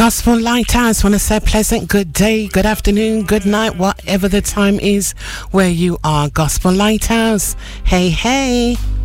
Gospel Lighthouse, want to say pleasant good day, good afternoon, good night, whatever the time is where you are. Gospel Lighthouse, hey, hey.